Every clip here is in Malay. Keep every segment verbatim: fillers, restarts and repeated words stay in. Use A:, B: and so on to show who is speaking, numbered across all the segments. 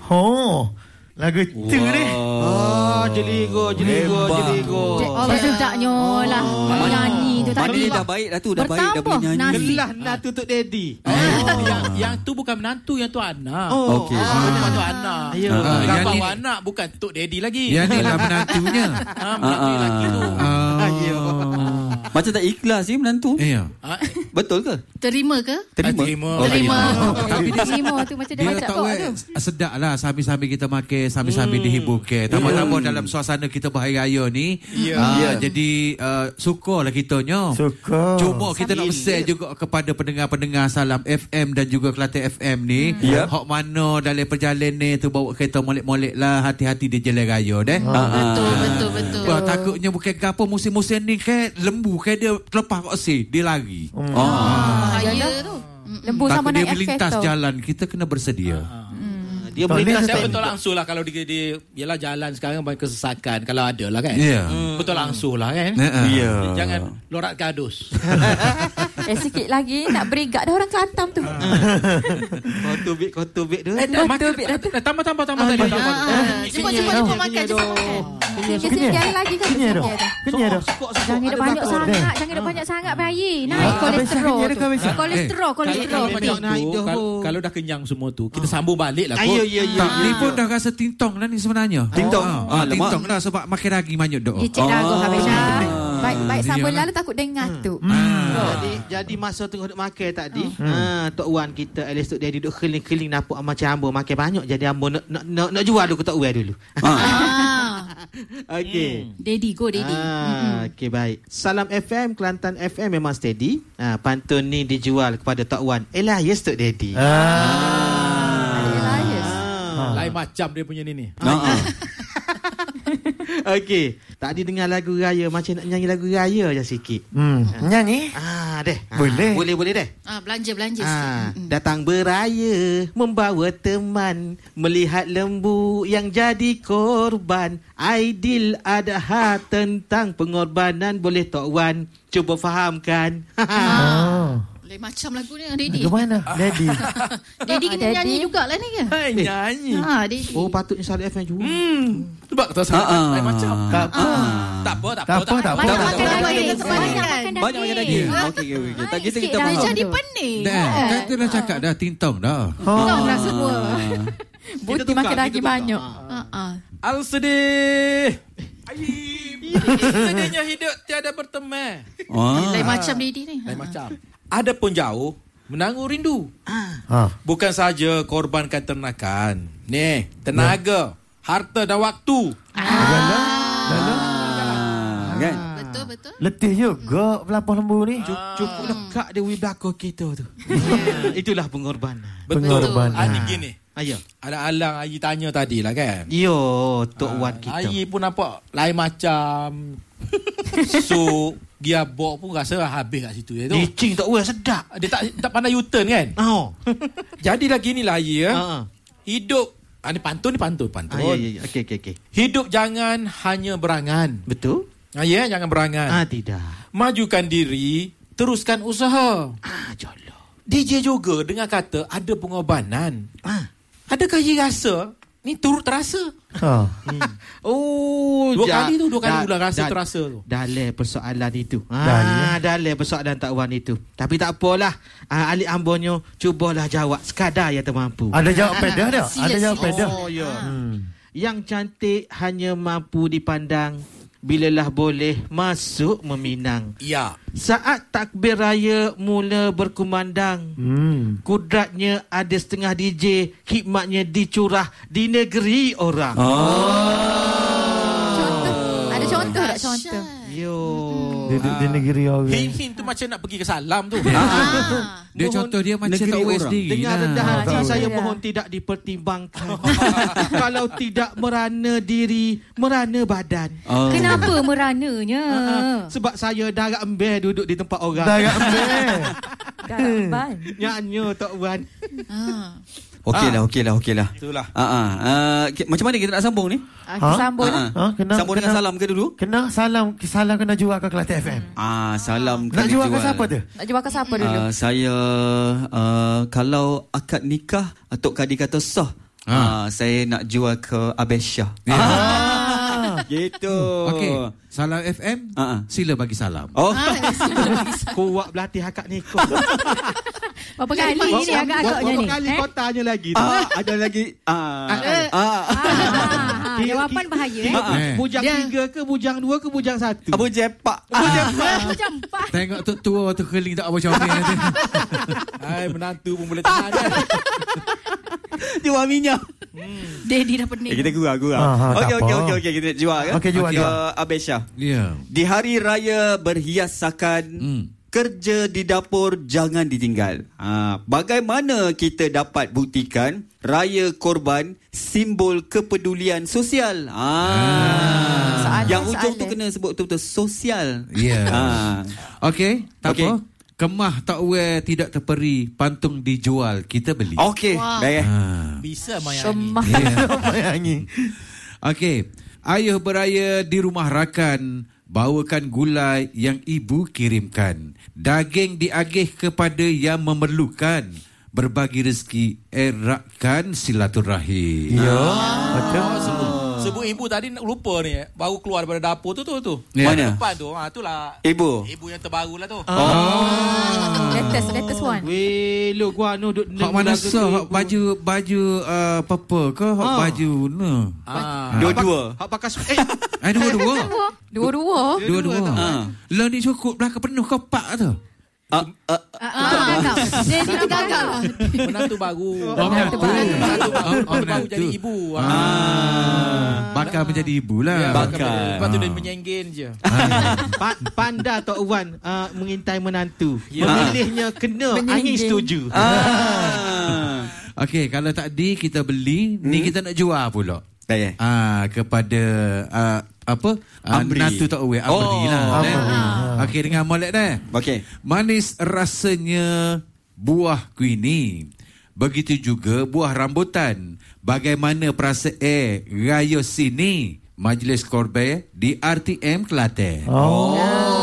A: Oh, lagu tu
B: wow.
A: ni.
C: Oh, jeligo, jeligo, jeligo.
D: Oh, sedapnya lah nyanyi tu tadi.
B: Maknanya dah baik dah tu, dah baik dah boleh nyanyi.
D: Nasi.
C: Gelah nak tutup daddy.
E: Oh. yang, yang tu bukan menantu, yang tu anak.
C: Oh,
B: okey.
E: Ah, ah. tu anak.
C: Ya.
E: Ah,
B: yang
E: gambar
B: ni,
E: anak bukan tok daddy lagi.
F: Yang ni lah menantunya.
E: Ah, menantu
B: Ah,
E: lelaki tu.
F: Ah.
B: Macam tak ikhlas ni menantu.
F: Ya.
E: Ah,
B: Betul ke?
D: Terima ke?
B: Terima.
E: terima.
B: Oh,
D: Terima.
F: Tapi dia
D: Terima tu macam dia
F: Dia
D: baca
F: tak
D: kok
F: weh,
D: tu.
F: sedap lah sambil-sambil kita makan, sambil-sambil hmm. dihibur ke. Tambah-tambah yeah. dalam suasana kita berhari raya ni.
E: Yeah.
F: Uh,
E: Yeah.
F: Jadi uh, syukur lah kitanya.
A: Syukur.
F: Cuma kita nak pesan juga kepada pendengar-pendengar Salam F M dan juga Kelantan F M ni.
B: Hmm. Yeah.
F: Hak mana dalam perjalanan ni tu bawa kereta molek-molek lah, hati-hati di jalan raya deh.
A: Oh.
B: Ah,
D: Betul,
B: ah.
D: betul, betul.
F: Wah, takutnya bukan gapo musim-musim ni ke lembu ke dia terlepas kat si, dia lari.
A: Hmm.
B: Oh.
D: Bahaya tu. Lembu sama
F: Takut dia
D: naik
F: melintas
D: kereta.
F: jalan, kita kena bersedia.
C: Dia
A: Tak
C: boleh
A: boleh
C: tak
E: Saya
A: tak-
E: betul langsung lah kalau dia, dia yalah jalan sekarang banyak kesesakan kalau ada lah kan.
F: Ya.
E: Hmm. Betul langsung lah kan.
F: Ya.
B: Ya.
E: Jangan lorat gadus.
D: Eh sikit lagi nak berigat dah orang Kelantan tu.
C: Kau tubik, kau tubik tu.
E: Eh, tak, makan,
D: Betul,
E: tak, tak, tambah, tambah, tambah tadi. Tambah.
D: Ah, Cepat cepat cepat makan, cepat makan. Sikit-sikit jalan lagi kan.
A: Kenyal dah.
D: sikit-sikit dah.
A: Kenyal dah.
D: Jangan ada banyak sangat, jangan ada banyak sangat bayi. Naik kolesterol.
A: kenyal dah,
D: tu. Kolesterol, kolesterol.
E: Kalau
C: Banyak naik
E: tu,
C: dah.
E: kalau, kalau dah kenyang semua tu, kita sambung balik lah.
C: Ayo,
E: kot.
C: ya, ya.
F: Tak, ni pun dah rasa tintong dah ni sebenarnya.
B: Tintong?
F: Ah,
B: Ah, lemak.
F: tintong dah sebab makan daging banyak dok.
D: Dia cek dagu
B: Ah.
D: habis dah. Baik baik
F: dia
D: sambung
F: lah.
D: lalu takut dengar tu.
C: Jadi jadi masa tengah duk makan tadi, ha tok Wan kita Alice tok dia duduk keling-keling nampak macam hamba makan banyak jadi hamba nak nak nak, nak jual dulu ke tok Wan dulu.
D: Ah.
C: Okey.
D: Daddy go daddy.
C: Ah, okey baik. Salam F M Kelantan F M memang steady. Ha pantun ni dijual kepada tok Wan. Elias tok daddy.
A: Ah.
D: Elias.
C: Ah.
E: Lain macam dia punya ni ni.
B: Ah.
C: Okey, tadi dengar lagu raya macam nak nyanyi lagu raya je sikit.
A: Hmm. Nyanyi?
C: Ah, deh. Ah,
A: Boleh.
C: Boleh boleh deh.
D: Ah belanja belanja
C: Ah,
D: sikit.
C: datang beraya membawa teman melihat lembu yang jadi korban. Aidil Adha tentang pengorbanan boleh Tok Wan cuba fahamkan.
A: Oh.
D: Lain macam lagu ni Daddy.
A: Lagu mana? Daddy.
D: Daddy kena
A: Ah,
D: nyanyi jugalah ni ke?
E: Hai, nyanyi.
D: Ha Daddy.
C: Oh, patutnya Salam F M juga.
E: Hmm. Sebab kata saya
B: Ah, ah.
E: lain macam.
A: Tak apa.
E: Tak apa, tak
A: Tak
E: apa.
A: apa, tak apa.
D: Banyak
B: tak,
D: makan
B: tak,
D: daging.
B: tak,
D: Banyak
B: tak,
D: makan
B: tak,
D: daging.
B: Banyak makan daging. Okey, okey, okey. Tak kisah kita
D: Dah
B: faham.
D: jadi pening.
F: Dah, kan tu dah cakap dah tintong dah.
D: Tong dah semua.
C: Kita
D: Buti
C: tukar,
D: makan
C: kita
D: daging
C: tukar.
D: banyak.
C: Ah.
D: Ha ah.
E: Al sedih. Sedihnya hidup tiada berteman.
B: Ah.
D: Lain macam Daddy ni.
E: Lain macam. Ada pun jauh menanggung rindu.
A: Ha.
E: Bukan saja korbankan ternakan. Ni, tenaga, harta dan waktu.
B: Ah, kan?
D: Betul betul.
A: Letih juga pelapor lembu ni.
C: Cukup lekat dia di belakang kita tu. Itulah pengorbanan.
E: Betul.
A: Pengorbanan.
E: Ah, ni gini.
C: Ayo.
E: Ada Alang Ayi tanya tadi lah kan.
C: Yo, Tok Wan kita.
E: Ayi pun nampak lain macam. So, dia bawa pun rasa habis kat situ. Tu.
C: Licin Tok Wan sedap.
E: Dia tak tak pandai U-turn kan.
C: Oh.
E: Jadilah ginilah Ayi ya.
C: Ha.
E: Hidup. Ah, ni pantun ni pantun. Pantun.
C: Ah, ya ya ya. Okey okey okey.
E: Hidup jangan hanya berangan.
C: Betul?
E: Ah, ya, jangan berangan.
C: Ah tidak.
E: Majukan diri, teruskan usaha.
C: Ah jolo.
E: D J juga dengar kata ada pengorbanan.
C: Ah.
E: Adakah you rasa ni turut terasa?
A: Ha.
C: Oh,
E: Dua
C: ja-
E: kali tu, dua kali
C: da-
E: ulang rasa
C: da-
E: terasa tu.
C: Dalam persoalan itu.
A: Dalam.
C: Ah, dalam persoalan Tok Wan itu. Tapi tak apalah. Ah, alik ambonyo cubalah jawab sekadar yang termampu.
A: Ada jawab pedah dah.
D: Sila,
A: Ada jawab
D: sila.
A: pedah.
C: Oh ya.
A: Hmm.
C: Yang cantik hanya mampu dipandang bilalah boleh masuk meminang.
E: Ya.
C: Saat takbir raya mula berkumandang,
A: Hmm.
C: kudratnya ada setengah D J, hikmatnya dicurah di negeri orang.
D: Contoh. Ada contoh tak contoh?
C: Yo.
A: Di, di, di negeri orang.
E: Hint-hint tu macam nak pergi ke Salam tu.
D: Ah.
F: Dia
C: Mohon
F: contoh dia macam
B: negeri
F: tak aware
B: orang.
F: sendiri.
C: Dengan
F: lah.
C: rendah hati
D: Ah,
C: saya
D: betul.
C: mohon tidak dipertimbangkan. Kalau tidak merana diri, merana badan.
B: Oh.
D: Kenapa merananya?
C: Ah, sebab saya darah ember duduk di tempat orang.
A: Dah agak ambil.
D: Garapan.
C: Nyanyo Tok Wan.
D: Ah.
B: Okey lah, okey lah, okey lah.
E: Itulah.
B: Ah, ah. Uh, macam mana kita nak sambung ni?
D: Ah,
A: Ha?
D: sambung
B: Ah,
D: lah.
A: Ha, kena,
B: Sambung dengan
A: kena-
B: salam ke dulu?
A: Kena salam. Salam kena jual ke Kelantan F M.
B: Ah, salam
A: Nak
B: kena
A: jual ke siapa tu?
D: Nak jual ke siapa dulu?
B: Uh, saya uh, kalau akad nikah Tok Kadi kata sah. Ah, saya nak jual ke Abesha.
F: Ya.
B: Ah, gitu.
F: Okey, Salam F M,
B: Ah, ah.
F: sila bagi salam.
B: Oh.
C: Kuat belah hati hakak ni kau.
D: Berapa kali ni agak-agaknya ni?
C: Berapa kali kau tanya lagi?
B: Ah, ada lagi. Ah.
C: Eh.
B: Ah.
D: Ah, jawapan bahaya eh.
B: Ah,
F: Eh.
C: Bujang tiga ke bujang dua ke bujang satu?
B: Abu Jepak.
D: Aku campak.
F: Tengok tu tua tu keling tak apa comel nanti.
E: Hai, menantu pun boleh tahan kan.
B: Jual minyak.
D: Daddy dah pening.
B: Eh, kita gurau-gurau.
A: Ah, tak
B: Okey, okey,
A: apa.
B: okey, okey. Kita nak jual kan?
A: Okey, jual,
B: Ke
A: jual.
B: Abesha.
F: Ya.
B: Di hari raya berhiasakan,
F: Hmm.
B: kerja di dapur jangan ditinggal. Ha, bagaimana kita dapat buktikan raya korban simbol kepedulian sosial? Ha,
D: Soalan,
B: yang hujung tu
D: soalan.
B: kena sebut betul-betul sosial.
F: Ya.
B: Ha.
F: Okey, tak
B: Okey.
F: apa. Kemah tak wear tidak terperi, pantung dijual, kita beli.
B: Okey,
D: Wah.
B: baik.
F: Ha.
E: Bisa Maya ni.
D: Semah.
F: Ya.
A: Bayangi.
F: Okey, ayah beraya di rumah rakan, bawakan gulai yang ibu kirimkan. Daging diagih kepada yang memerlukan. Berbagi rezeki, eratkan silaturahim.
A: Ya. Betul.
E: Oh, sebut, sebut ibu tadi nak lupa ni. Baru keluar daripada dapur tu tu tu.
F: Ya.
B: Mana?
E: Depan tu. Ha, itulah
B: Ibu.
E: ibu yang terbaru lah tu.
B: Oh.
D: Latest, latest one.
C: Weh, lu gua anu duk
F: Hak mana sah, hak baju baju uh, purple ke hak
C: Ah.
F: baju no.
E: Ah.
B: Dua-dua.
C: Hak pakai su- eh
F: Eh dua-dua.
D: Dua-dua.
F: Dua-dua.
B: Ah.
F: Lah ni cukup belakang penuh kau pak tu.
B: Ah, ah,
D: Ah, gagal. Daddy tu gagal.
E: Menantu baru.
F: Oh, menantu baru.
E: Menantu baru.
F: Oh,
E: Menantu baru
F: menantu.
E: jadi ibu.
F: Ah. Bakal menjadi ibu lah.
E: Ya,
B: bakal.
E: Lepas tu dia menyenggen je.
C: pa- panda Tok Wan uh, mengintai menantu.
E: Ya.
C: Memilihnya kena, angin
D: Menyingging.
C: setuju.
B: ah.
F: Okey, kalau tak di kita beli, ni kita nak jual pula.
B: Baik.
F: Ah, kepada ah, apa? Ah,
B: Amri.
F: Natu tak aware Amri
B: Oh,
F: lah.
A: Amri.
F: Eh. Okey, dengan molek dah.
B: Okey.
F: Manis rasanya buah kuini. Begitu juga buah rambutan. Bagaimana perasaan eh, raya sini? Majlis Korban di R T M Kelantan.
A: Oh.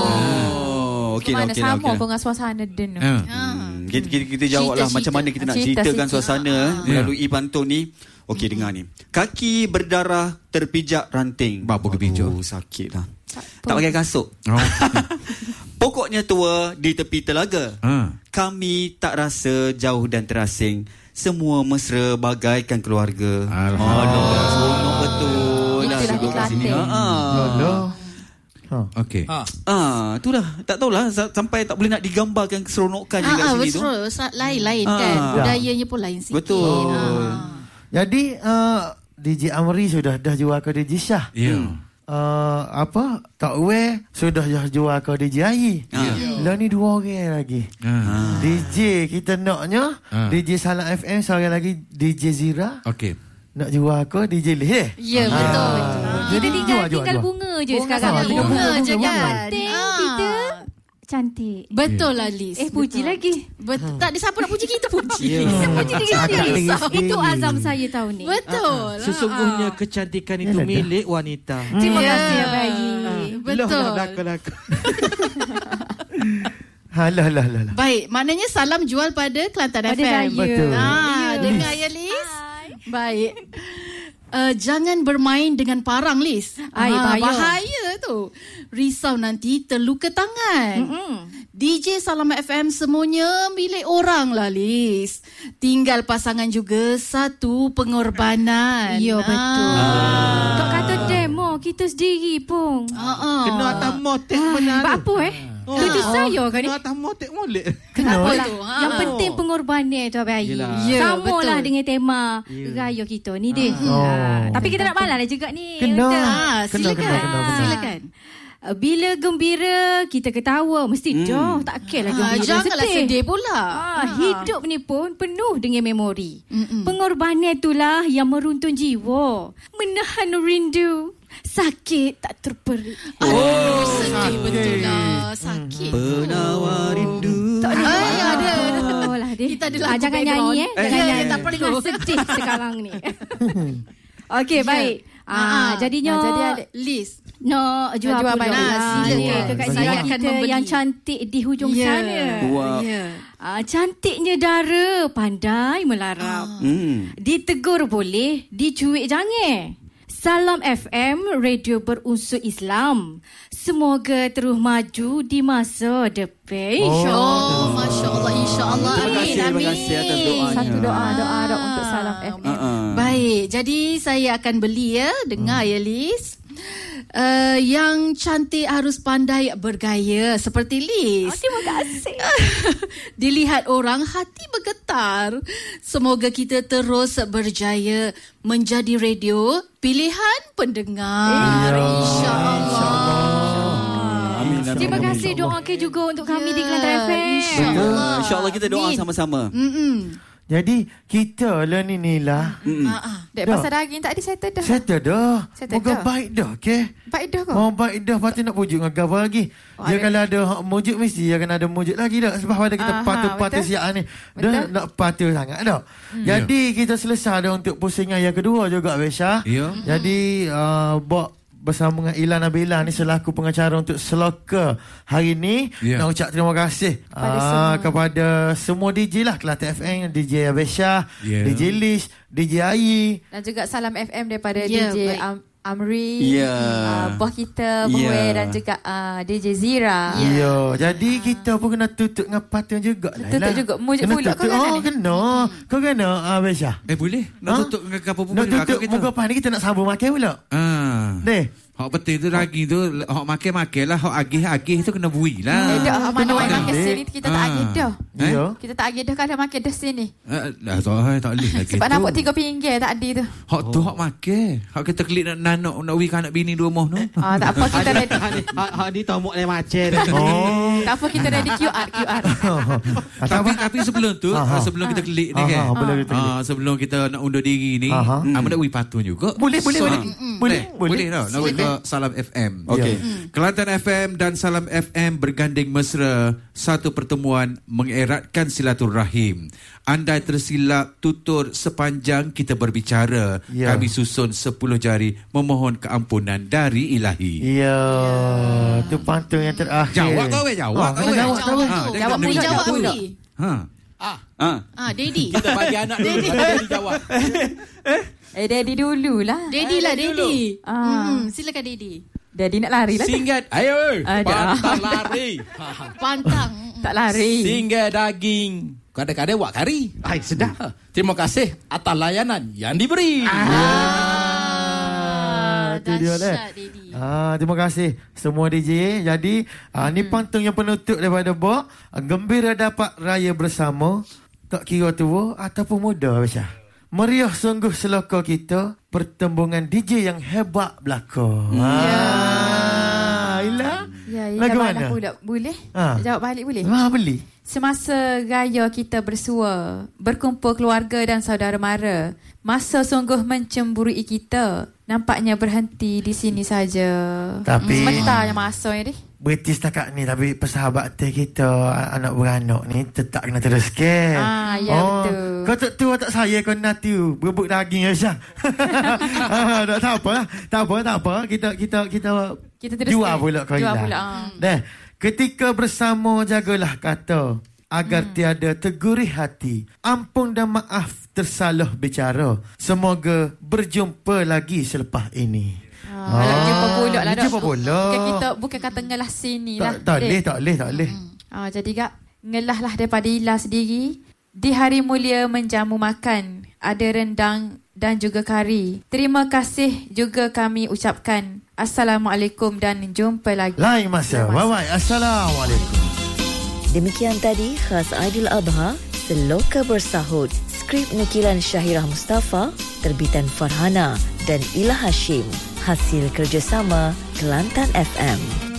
B: Oh, okey lah,
D: Mana
B: okey lah,
D: sama
B: okey lah.
D: pun dengan suasana den.
F: Ah.
B: Hmm, kita, kita, kita jawablah
D: Cerita,
B: macam mana kita nak
D: cerita,
B: ceritakan
D: cerita.
B: suasana
D: Ah.
B: melalui pantun ni. Okey, dengar ni. Kaki berdarah terpijak ranting.
F: Apa kepijak?
B: Aduh, sakit lah. Tak pakai kasut.
F: Oh.
B: Pokoknya tua di tepi telaga.
F: Ah.
B: Kami tak rasa jauh dan terasing. Semua mesra bagaikan keluarga.
F: Alhamdulillah.
B: Aduh, seronok betul.
D: Itulah
B: Dah duduk kat sini.
D: Kelantan.
B: Ha, ha.
A: Alah. Ha.
F: Okey.
E: Ha.
B: Ah, itulah. Tak tahulah sa- sampai tak boleh nak digambarkan keseronokan je kat
D: Ah,
B: sini tu.
D: betul. Sa- Lain-lain
B: Ah.
D: kan.
A: Ya.
D: Budayanya pun lain sikit.
B: Betul.
D: Ah.
A: Jadi uh, D J Amri sudah dah jual ke D J Syah.
F: Ya.
A: Uh, apa tak we sudah dah jual ke D J Ayi.
B: Ya.
A: Lah ni dua orang lagi.
F: Ah.
A: D J kita naknya
F: Ah.
A: D J Salam F M, seorang lagi D J Zira.
F: Okey.
A: Nak jual ke D J Leh eh?
D: Ya, betul.
A: Ah.
D: Kita
A: Jadi
D: tinggal
A: jual, jual,
D: tinggal
A: jual.
D: bunga je
A: Bunga
D: sekarang.
A: sama,
D: ni.
A: tinggal
D: Bunga
A: bunga,
D: je
A: bunga,
D: kan.
G: Penting
D: Ah.
G: kita cantik.
D: Betul lah Liz.
G: Eh puji
D: Betul.
G: lagi.
D: Betul. Tak ada siapa nak puji kita puji.
G: Kita puji diri
A: Cakap
G: sendiri.
A: diri sendiri.
G: Itu azam saya tahun ni.
D: Betul.
C: Sesungguhnya
D: Ah.
C: kecantikan itu
A: Yalah, dah.
C: milik wanita.
G: Terima
D: Ya.
G: kasih Abayi.
D: Betul.
C: Loh, dah kelak.
A: Halah lah lah lah.
D: Baik, maknanya salam jual pada Kelantan
G: Pada
D: F M.
G: raya.
A: Betul.
D: Ah,
G: Ya.
D: dengar ya Liz.
G: Hai.
D: Baik. Uh, jangan bermain dengan parang Liz.
G: Ay,
D: Ah,
G: bahaya.
D: bahaya tu. Risau nanti terluka tangan.
G: Mm-mm.
D: D J Salam F M semuanya milik orang lah Liz. Tinggal pasangan juga satu pengorbanan.
G: Ya betul.
D: Ah.
G: Kau kata demo kita sendiri pun.
D: Ah, ah.
C: Kena atas motek mana
G: Buat
C: tu?
G: apa eh? Tuju saya kan ni.
C: Kena atas motek molek.
D: Kenapa
G: Apalah.
D: tu? Ha.
G: Yang penting pengorbanan tu Abayi.
C: Yelah.
D: Ya,
G: Sama lah
D: betul.
G: dengan tema
C: Ya.
G: raya kita ni deh.
A: Oh.
G: Ah, tapi kita nak balas lah juga ni.
A: Kena.
G: Betul.
D: Ah,
A: Kena,
D: silakan.
A: kena, kena, kena.
D: Silakan.
G: Uh, Bila gembira kita ketawa mesti
B: Hmm.
G: dah tak kira lah
D: Ah,
G: gembira
D: janganlah sedih pula.
G: Ah, hidup ni pun penuh dengan memori.
D: Mm-mm.
G: Pengorbanan itulah yang meruntun jiwa, menahan rindu, sakit tak terperi.
D: Oh, sedih betul lah. Sakit.
B: Penawar rindu.
G: Tak ada.
D: Ay, ada.
G: Oh, lah dia.
D: Kita ada
G: Ah,
D: lagu
G: jangan
D: background.
G: nyanyi eh.
D: Eh,
G: Jangan
D: ya,
G: nyanyi.
D: tak perlu.
G: Tengah sedih sekarang ni. Okey,
D: Ya.
G: baik. Ah,
D: Ah,
G: jadinya
D: ah, jadi ada Liz.
G: No, jual,
H: Jual
G: apa
H: balik.
G: pula?
D: Ah,
G: Silakan
D: silakan.
G: kakak
D: Saya
G: Zia
D: akan
G: kita
D: membeli.
G: yang cantik di hujung
D: Ya.
G: sana.
B: Wah.
D: Ya.
G: Ah, cantiknya Dara, pandai melarap.
B: Hmm.
G: Ditegur boleh, dicuik jangan. Salam F M, radio berunsur Islam. Semoga terus maju di masa depan.
D: Oh, Masya Allah, Insya Allah.
B: Terima
D: Amin,
B: kasih, terima
D: amin.
B: kasih atas doanya.
H: Satu doa, doa, doa untuk Salam F M.
B: Uh-uh.
D: Baik, jadi saya akan beli ya. Dengar ya, Liz. Uh, yang cantik harus pandai bergaya seperti Liz.
G: Oh, terima kasih.
D: Dilihat orang hati bergetar. Semoga kita terus berjaya menjadi radio pilihan pendengar. InsyaAllah.
B: Amin. amin,
G: Terima
B: amin.
G: kasih doa ke juga untuk kami di Kelantan F M.
D: InsyaAllah.
B: InsyaAllah kita doa
D: Amin.
B: sama-sama.
D: Mm-mm.
A: Jadi kita lah ni ni lah.
B: Mm-mm.
D: Ah, ah.
H: Dek,
A: Dah.
H: pasal daging tak ada settle dah.
A: Settle dah.
H: Settle
A: Moga
H: dah.
A: baik dah, okey?
H: Baik dah kau.
A: Mau baik dah, lepas tu nak pujuk dengan gambar lagi.
H: Oh,
A: Dia
H: ada-
A: kalau ada hak mujuk, mesti dia akan ada mujuk lagi dah. Sebab pada kita
H: Aha,
A: patuh-patuh
H: betul.
A: siap ni.
H: Betul.
A: Dah nak patuh sangat dah. Jadi kita selesai dah untuk pusingan yang kedua juga, Besha.
F: Ya.
A: Jadi, uh, Bok bersama dengan Ilan Nabila ni selaku pengacara untuk Seloka hari ni,
F: Ya.
A: nak ucap terima kasih
H: Kepada
A: ah,
H: semua.
A: kepada semua D J lah, Kelantan F M, D J Abesha,
F: Ya.
A: D J Lish, D J Ayi.
H: Dan juga Salam F M daripada
D: Ya,
H: D J
D: baik.
H: Am- Amri,
B: Ya.
H: uh, bos kita, Boe
B: Ya.
H: dan juga uh, D J Zira.
A: Ya, jadi kita pun kena tutup dengan patun juga lah.
H: Tutup
A: Lah.
H: juga. Mujuk
A: Kena
H: pula
A: tutup.
H: kau kan
A: Oh,
H: ni?
A: kena. Kau kena, Abesha.
F: Eh boleh? Nak
A: Ha?
F: tutup dengan kapal pun
A: Nak
F: boleh
A: tutup
F: kita.
A: muka pan ni kita nak sambung makan pula.
F: Ah.
A: Deh.
F: Hak betul tu daging tu, hak makan-makan lah, hak agih-agih tu kena bui
H: Eh,
F: lah.
H: dah, mana
A: Kena
H: orang
A: makan,
H: makan
A: Dek.
H: sini kita tak
F: Ah.
H: agih dah.
F: Eh?
A: Ya.
H: Kita tak agih dah kalau makan dah sini.
F: Eh, dah tak, eh, tak boleh lagi
H: Sebab
F: tu.
H: nampak tiga pinggir tak ada tu.
F: Hak tu hak makan. Hak kita kelik nak nanok, nak wi anak bini dua moh tu.
H: Ah, tak apa kita ready.
C: Hak hak ni tomok le macam.
A: Oh.
H: Tak apa kita ready Q R Q R.
F: Tapi tapi sebelum tu,
A: Aha.
F: sebelum kita kelik ni
A: Aha,
F: kan.
A: boleh kita kelik.
F: Ah, sebelum kita nak undur diri ni,
A: Aha.
F: ah, nak wi patun juga.
A: Boleh, boleh,
F: So,
A: boleh.
F: ah,
A: Boleh,
F: eh,
A: boleh.
F: Boleh tau. Nak wi ke Salam F M.
B: Okey.
F: Kelantan F M dan Salam F M berganding mesra, satu pertemuan mengeratkan silaturahim. Andai tersilap tutur sepanjang kita berbicara,
A: Ya.
F: kami susun sepuluh jari memohon keampunan dari ilahi.
A: Ya, tu pantun yang terakhir.
F: Jawab kau weh, jawab
A: Ah,
F: kau
A: kena
F: weh.
A: jawab kau weh.
F: Ah, dia
H: Jawab
F: kena
H: pula,
F: jawab
H: jawab
F: tu.
H: pula.
F: Ha.
E: Ah,
B: Ah.
D: Ah, Daddy.
E: kita bagi anak dulu. Daddy jawab.
H: Eh, daddy dululah.
D: Daddy lah, Daddy.
H: Ah.
D: Hmm, silakan Daddy.
H: Daddy nak lari lah.
E: Singgat. Ayo.
H: Ada.
E: Pantang lari.
D: Pantang.
H: Tak lari.
E: Singgah daging. Kadang-kadang buat kari.
C: Ai, sedap.
E: Ha, Terima kasih atas layanan yang diberi.
A: Ah, tu dia lah.
D: Dahsyat, Daddy.
A: Ah, terima kasih semua D J. Jadi, ah, ni pantun yang penutup daripada Bok. Ah, gembira dapat raya bersama, tak kira tua ataupun muda, Aisyah. Meriah sungguh Seloka kita, pertembungan D J yang hebat belaka. Ah, Ila.
H: Ya, ya,
A: Lagu
H: balas
A: mana?
H: pula. Boleh?
A: Ah.
H: Jawab balik boleh?
A: Ah, beli.
H: Semasa raya kita bersua, berkumpul keluarga dan saudara mara, masa sungguh mencemburui kita, nampaknya berhenti di sini saja.
A: Tapi-
H: sebentar yang masa ni.
A: Berhenti setakat ni, tapi persahabatan kita anak beranak ni tetap kena teruskan.
H: Ah, ya, betul.
A: Kau tak tua tak saya kau nanti berebut daging Aisyah. ah, tak, tak apa lah. Tak apa, tak apa. Kita kita kita,
H: Kita teruskan.
A: jual pula kau
H: Jual
A: Ila.
H: pula, ah.
A: Dah. Ketika bersama jagalah kata, agar
H: Hmm.
A: tiada tergurih hati. Ampun dan maaf tersalah bicara. Semoga berjumpa lagi selepas ini.
H: Ah, ah, jumpa pula lah.
A: Dia jumpa pula.
H: Bukan kita, bukan kata ngelah sini lah.
A: Tak, tak
H: Dek.
A: boleh, tak boleh, tak boleh.
H: Ah, jadi kak, ngelah lah daripada Ila sendiri. Di hari mulia menjamu makan, ada rendang dan juga kari. Terima kasih juga kami ucapkan. Assalamualaikum dan jumpa lagi.
A: Lain masa. Bye-bye. Assalamualaikum.
I: Demikian tadi khas Aidiladha, Seloka Bersahut. Skrip nukilan Syahirah Mustafa, terbitan Farhana dan Ila Hashim. Hasil kerjasama Kelantan F M.